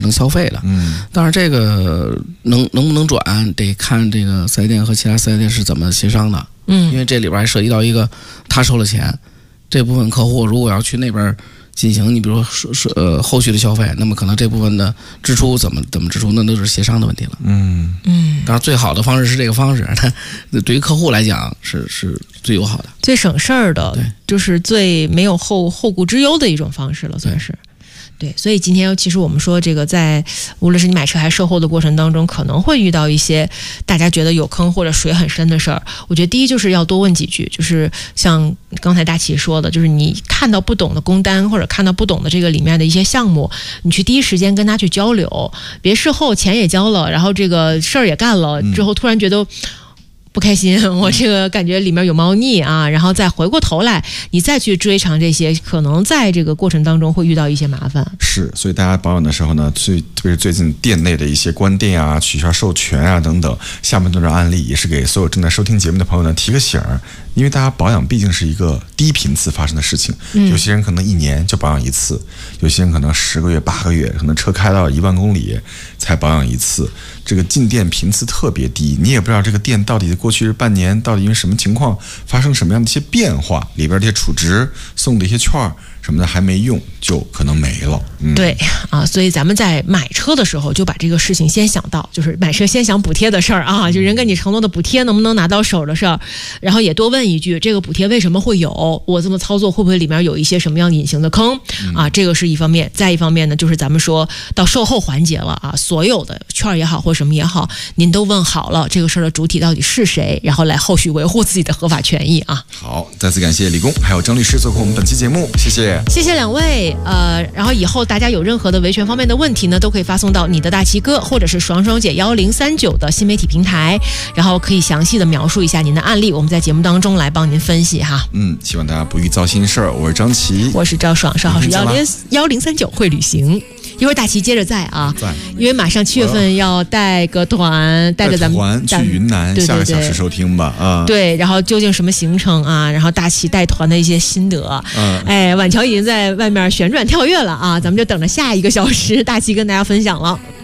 能消费了。当然这个能不能转，得看这个4S店和其他4S店是怎么协商的。因为这里边还涉及到一个他收了钱，这部分客户如果要去那边进行，你比如说后续的消费，那么可能这部分的支出怎么支出，那都是协商的问题了。当然最好的方式是这个方式，它对于客户来讲是最友好的、 最省事儿的，就是最没有后顾之忧的一种方式了，算是。对，所以今天其实我们说这个在无论是你买车还是售后的过程当中，可能会遇到一些大家觉得有坑或者水很深的事儿。我觉得第一就是要多问几句，就是像刚才大齐说的，就是你看到不懂的工单或者看到不懂的这个里面的一些项目，你去第一时间跟他去交流，别事后钱也交了，然后这个事儿也干了之后突然觉得不开心，我这个感觉里面有猫腻啊，然后再回过头来你再去追偿这些，可能在这个过程当中会遇到一些麻烦。 是，所以大家保养的时候呢，特别是最近店内的一些关店啊、取消授权啊等等，下面这种案例也是给所有正在收听节目的朋友呢提个醒儿，因为大家保养毕竟是一个低频次发生的事情，有些人可能1年就保养1次，有些人可能10个月、8个月，可能车开到1万公里才保养1次，这个进店频次特别低，你也不知道这个店到底过去是半年到底因为什么情况发生什么样的一些变化，里边这些储值送的一些券什么的还没用就可能没了。 对啊，所以咱们在买车的时候就把这个事情先想到，就是买车先想补贴的事儿啊，就人跟你承诺的补贴能不能拿到手的事儿，然后也多问一句，这个补贴为什么会有，我这么操作会不会里面有一些什么样隐形的坑啊，这个是一方面。再一方面呢，就是咱们说到售后环节了啊，所有的券也好或什么也好，您都问好了这个事儿的主体到底是谁，然后来后续维护自己的合法权益啊。 好，再次感谢李工还有张律师做客我们本期节目，谢谢。 谢谢两位，然后以后大家有任何的维权方面的问题呢，都可以发送到你的大齐哥或者是爽爽姐1039的新媒体平台，然后可以详细的描述一下您的案例，我们在节目当中来帮您分析哈。 希望大家不遇糟心事儿。我是张琪， 我是赵爽，稍后是1039会旅行。一会儿大齐接着在啊，因为马上7月份要带个团，带着咱们去云南，下个小时收听吧啊。 对，然后究竟什么行程啊？然后大齐带团的一些心得。晚桥已经在外面旋转跳跃了啊，咱们就等着下一个小时大齐跟大家分享了。